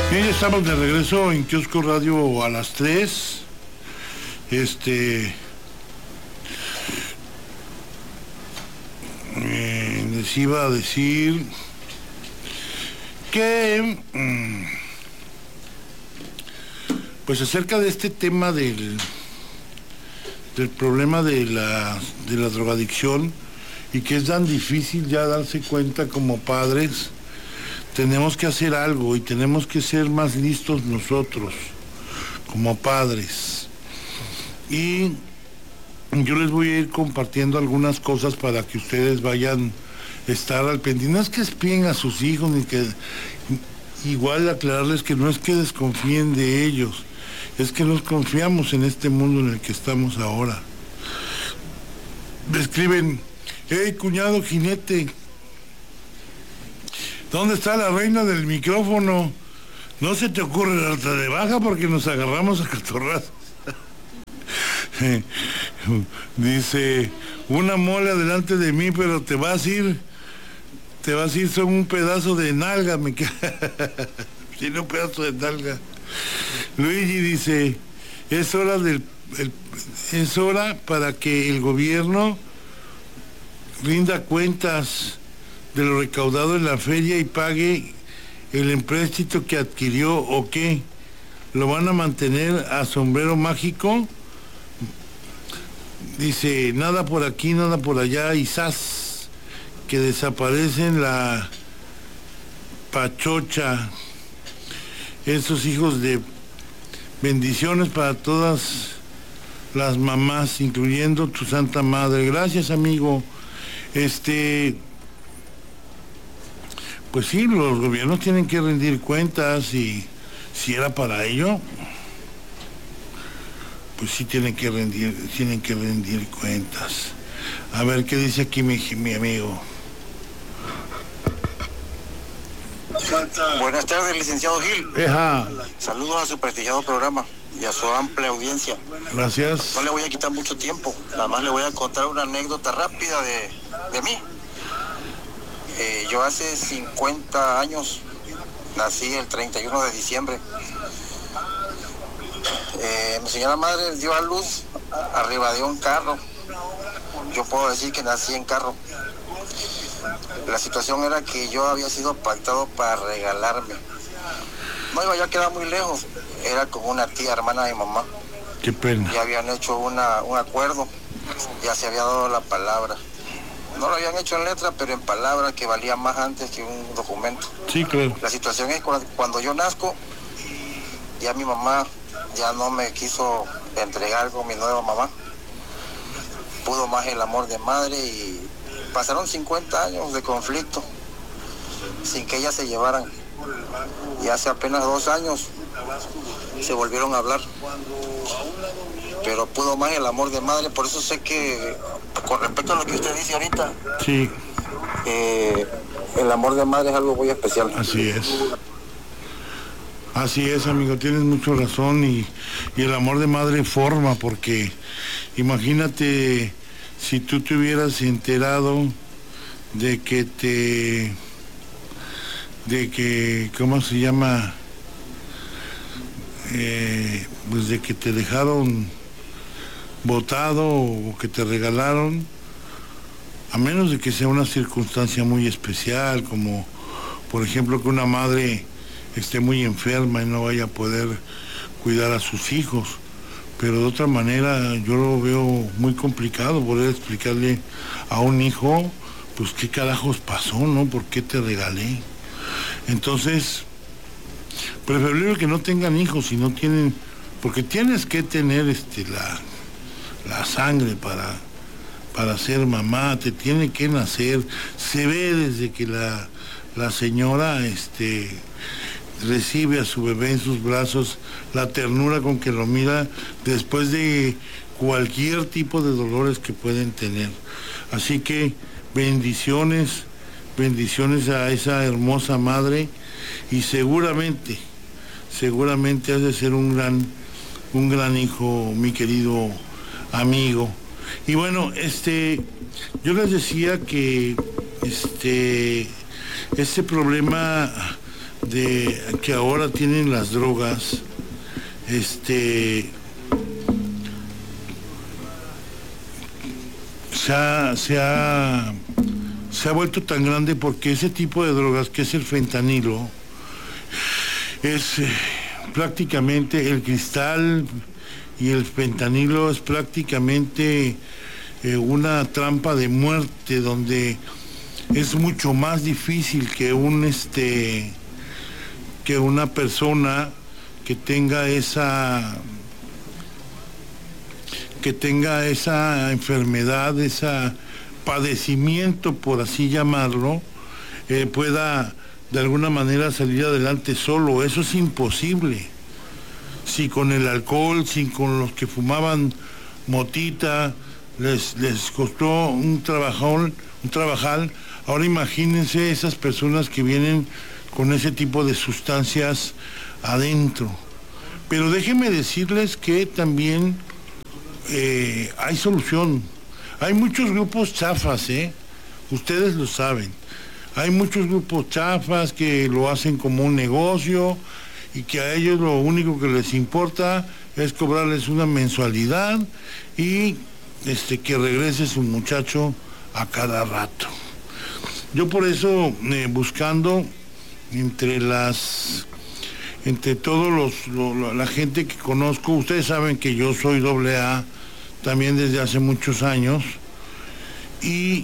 Bien, ya estamos de regreso en Kiosco Radio a las 3. Les iba a decir que pues acerca de este tema del problema de la drogadicción, y que es tan difícil ya darse cuenta como padres. Tenemos que hacer algo y tenemos que ser más listos nosotros como padres. Y yo les voy a ir compartiendo algunas cosas para que ustedes vayan a estar al pendiente. No es que espíen a sus hijos, ni que... Igual aclararles que no es que desconfíen de ellos, es que nos confiamos en este mundo en el que estamos ahora. Me escriben: hey, cuñado jinete, ¿dónde está la reina del micrófono? No se te ocurre darte de baja porque nos agarramos a catorrazos. Dice: una mole adelante de mí, pero te vas a ir son un pedazo de nalga, me queda. Tiene un pedazo de nalga. Luigi dice: es hora para que el gobierno rinda cuentas de lo recaudado en la feria y pague el empréstito que adquirió, ¿o qué? ¿Lo van a mantener a sombrero mágico? Dice: nada por aquí, nada por allá, y ¡zas!, que desaparecen la pachocha. Esos hijos de... Bendiciones para todas las mamás, incluyendo tu santa madre. Gracias, amigo. Pues sí, los gobiernos tienen que rendir cuentas, y si era para ello, pues sí tienen que rendir cuentas. A ver qué dice aquí mi amigo. Buenas tardes, licenciado Gil. Saludos a su prestigiado programa y a su amplia audiencia. Gracias. No le voy a quitar mucho tiempo, nada más le voy a contar una anécdota rápida de mí. Yo hace 50 años nací el 31 de diciembre. Mi señora madre dio a luz arriba de un carro. Yo puedo decir que nací en carro. La situación era que yo había sido pactado para regalarme. No iba ya a quedar muy lejos. Era con una tía hermana de mi mamá. Qué pena. Ya habían hecho un acuerdo. Ya se había dado la palabra. No lo habían hecho en letra, pero en palabra, que valía más antes que un documento. Sí, claro. La situación es cuando yo nazco, ya mi mamá ya no me quiso entregar con mi nueva mamá. Pudo más el amor de madre y pasaron 50 años de conflicto sin que ellas se llevaran. Y hace apenas 2 años se volvieron a hablar. Pero pudo más el amor de madre. Por eso sé que, con respecto a lo que usted dice ahorita, sí, el amor de madre es algo muy especial. Así es, amigo, tienes mucha razón, y el amor de madre forma, porque imagínate si tú te hubieras enterado de que ¿cómo se llama? Pues de que te dejaron botado o que te regalaron, a menos de que sea una circunstancia muy especial, como por ejemplo que una madre esté muy enferma y no vaya a poder cuidar a sus hijos. Pero de otra manera yo lo veo muy complicado poder explicarle a un hijo, pues qué carajos pasó, ¿no? ¿Por qué te regalé? Entonces, preferible que no tengan hijos si no tienen, porque tienes que tener la sangre para ser mamá, te tiene que nacer. Se ve desde que la señora recibe a su bebé en sus brazos, la ternura con que lo mira después de cualquier tipo de dolores que pueden tener. Así que bendiciones a esa hermosa madre, y seguramente has de ser un gran hijo, mi querido amigo. Y bueno, yo les decía que este problema que ahora tienen las drogas, se ha vuelto tan grande porque ese tipo de drogas, que es el fentanilo, es prácticamente el cristal, y el fentanilo es prácticamente una trampa de muerte, donde es mucho más difícil que una persona que tenga esa enfermedad, ese padecimiento, por así llamarlo, pueda de alguna manera salir adelante solo. Eso es imposible. Si con el alcohol, si con los que fumaban motita les costó un trabajal, ahora imagínense esas personas que vienen con ese tipo de sustancias adentro. Pero déjenme decirles que también hay solución. Hay muchos grupos chafas, ustedes lo saben. Hay muchos grupos chafas que lo hacen como un negocio y que a ellos lo único que les importa es cobrarles una mensualidad y que regrese su muchacho a cada rato. Yo por eso, buscando entre todos la gente que conozco, ustedes saben que yo soy AA también desde hace muchos años, y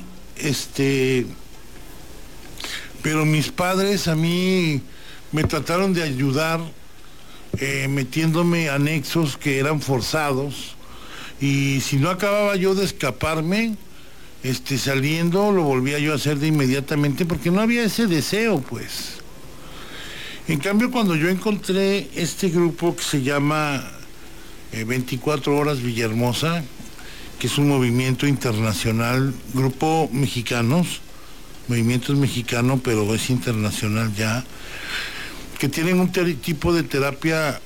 pero mis padres a mí me trataron de ayudar metiéndome anexos que eran forzados, y si no acababa yo de escaparme, saliendo, lo volvía yo a hacer de inmediatamente, porque no había ese deseo, pues. En cambio, cuando yo encontré este grupo que se llama 24 Horas Villahermosa, que es un movimiento internacional, grupo mexicanos, movimiento es mexicano, pero es internacional ya, que tienen un tipo de terapia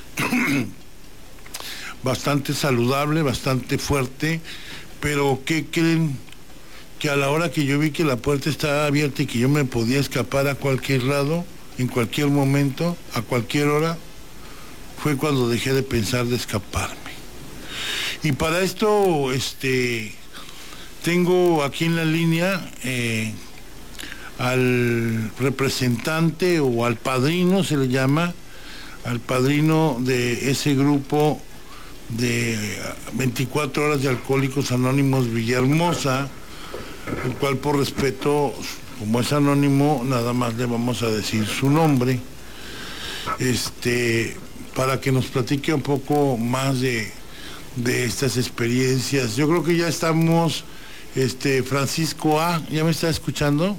bastante saludable, bastante fuerte, pero ¿qué creen? Que a la hora que yo vi que la puerta estaba abierta y que yo me podía escapar a cualquier lado, en cualquier momento, a cualquier hora, fue cuando dejé de pensar de escaparme. Y para esto, tengo aquí en la línea al representante, o al padrino se le llama, al padrino de ese grupo de 24 Horas de Alcohólicos Anónimos Villahermosa, el cual, por respeto, como es anónimo, nada más le vamos a decir su nombre, para que nos platique un poco más de estas experiencias. Yo creo que ya estamos, Francisco A., ¿ya me está escuchando?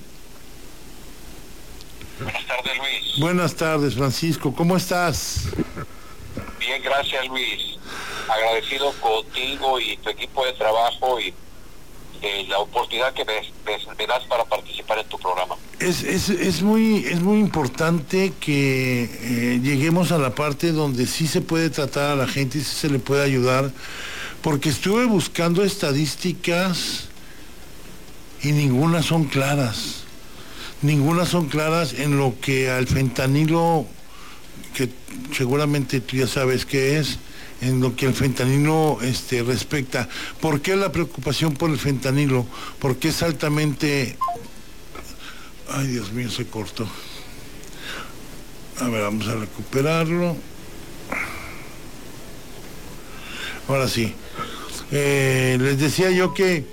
Buenas tardes, Luis. Buenas tardes, Francisco, ¿cómo estás? Bien, gracias, Luis. Agradecido contigo y tu equipo de trabajo y la oportunidad que me das para participar en tu programa. Es muy importante que lleguemos a la parte donde sí se puede tratar a la gente y sí se le puede ayudar, porque estuve buscando estadísticas y ninguna son claras en lo que al fentanilo, que seguramente tú ya sabes qué es, en lo que el fentanilo respecta. ¿Por qué la preocupación por el fentanilo? Porque es altamente... Ay, Dios mío, se cortó. A ver, vamos a recuperarlo. Ahora sí. Les decía yo que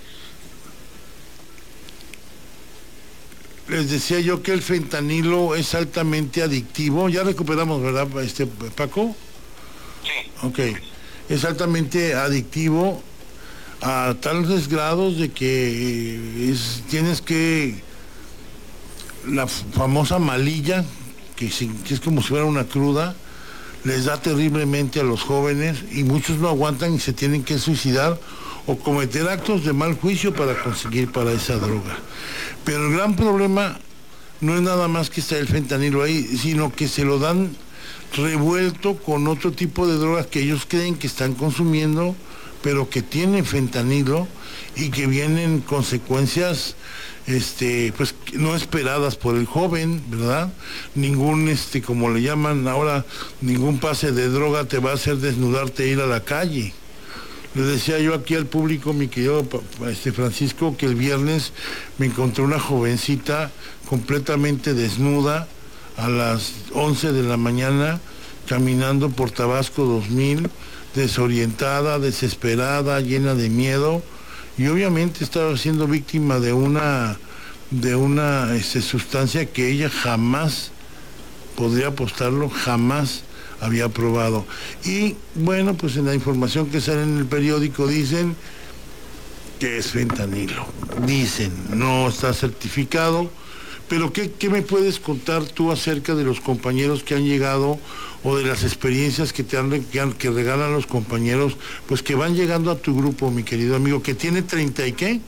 el fentanilo es altamente adictivo. Ya recuperamos, ¿verdad, Paco? Sí. Ok. Es altamente adictivo a tales grados de que tienes que... La famosa malilla, que es como si fuera una cruda, les da terriblemente a los jóvenes, y muchos no aguantan y se tienen que suicidar o cometer actos de mal juicio para conseguir para esa droga. Pero el gran problema no es nada más que está el fentanilo ahí, sino que se lo dan revuelto con otro tipo de drogas que ellos creen que están consumiendo, pero que tienen fentanilo y que vienen consecuencias, pues no esperadas por el joven, ¿verdad? Ningún, como le llaman ahora, ningún pase de droga te va a hacer desnudarte e ir a la calle. Le decía yo aquí al público, mi querido Francisco, que el viernes me encontré una jovencita completamente desnuda a las 11 de la mañana, caminando por Tabasco 2000, desorientada, desesperada, llena de miedo, y obviamente estaba siendo víctima de una sustancia que ella jamás, podría apostarlo, jamás había probado. Y bueno, pues en la información que sale en el periódico dicen que es fentanilo. Dicen, no está certificado, pero ¿qué me puedes contar tú acerca de los compañeros que han llegado o de las experiencias que que regalan los compañeros, pues que van llegando a tu grupo, mi querido amigo, que tiene 30 y qué?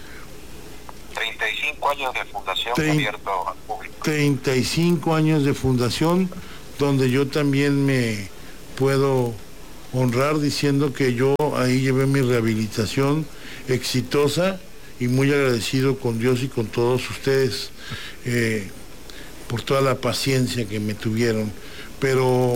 35 años de fundación abierto al público. 35 años de fundación, donde yo también me puedo honrar diciendo que yo ahí llevé mi rehabilitación exitosa y muy agradecido con Dios y con todos ustedes por toda la paciencia que me tuvieron. Pero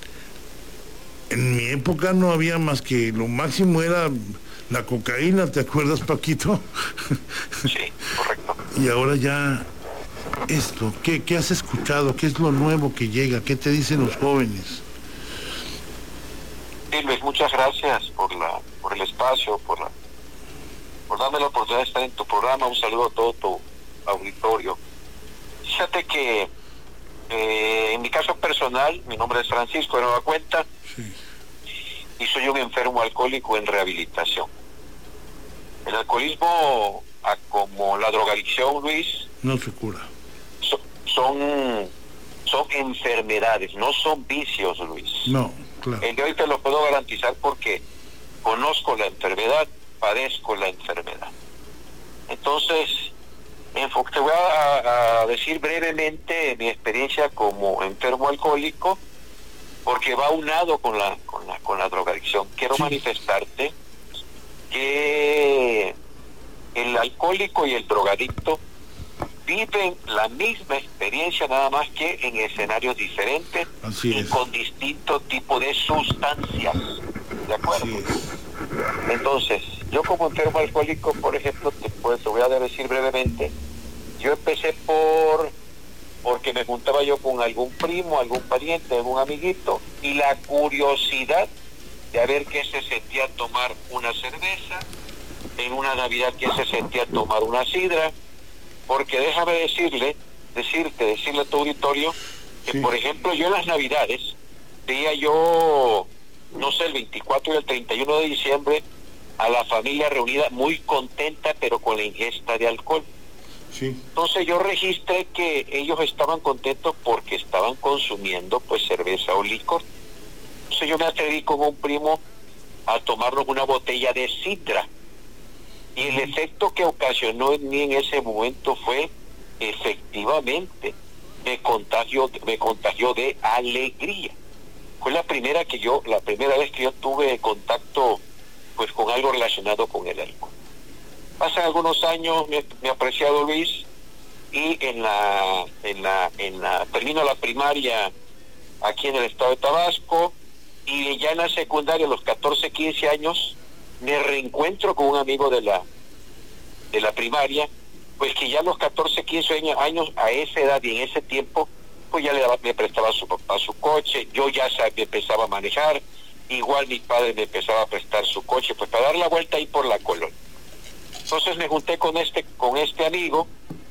en mi época no había más que lo máximo era la cocaína, ¿te acuerdas, Paquito? Sí, correcto. Y ahora ya esto, ¿qué has escuchado? ¿Qué es lo nuevo que llega? ¿Qué te dicen los jóvenes? Sí, Luis, muchas gracias por el espacio, por darme la oportunidad de estar en tu programa. Un saludo a todo tu auditorio. Fíjate que en mi caso personal, mi nombre es Francisco de Nueva Cuenta, sí, y soy un enfermo alcohólico en rehabilitación. El alcoholismo, como la drogadicción, Luis, no se cura. Son enfermedades, no son vicios, Luis. No, claro. El de hoy te lo puedo garantizar porque conozco la enfermedad, padezco la enfermedad. Entonces, te voy a decir brevemente mi experiencia como enfermo alcohólico, porque va unado con la drogadicción. Quiero manifestarte que el alcohólico y el drogadicto viven la misma experiencia, nada más que en escenarios diferentes y con distinto tipo de sustancias. ¿De acuerdo? Entonces, yo como enfermo alcohólico, por ejemplo, te voy a decir brevemente, yo empecé porque me juntaba yo con algún primo, algún pariente, algún amiguito, y la curiosidad de ver qué se sentía tomar una cerveza, en una Navidad qué se sentía tomar una sidra, porque déjame decirle a tu auditorio que, sí, por ejemplo, yo en las Navidades veía yo, no sé, el 24 y el 31 de diciembre a la familia reunida muy contenta, pero con la ingesta de alcohol. Sí. Entonces yo registré que ellos estaban contentos porque estaban consumiendo pues cerveza o licor. Entonces yo me atreví con un primo a tomarnos una botella de sidra, y el efecto que ocasionó en mí en ese momento fue, efectivamente, me contagió de alegría. Fue la primera vez que yo tuve contacto pues con algo relacionado con el alcohol. Pasan algunos años, mi apreciado Luis, y termino la primaria aquí en el estado de Tabasco, y ya en la secundaria, a los 14, 15 años, me reencuentro con un amigo de la primaria, pues que ya a los 14, 15 años, a esa edad y en ese tiempo, pues ya me prestaba a su papá su coche, yo ya empezaba a manejar, igual mi padre me empezaba a prestar su coche, pues para dar la vuelta ahí por la colonia. Entonces me junté con este amigo,